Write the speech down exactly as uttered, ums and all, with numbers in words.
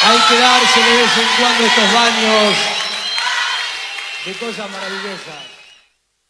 Hay que darse de vez en cuando estos baños de cosas maravillosas.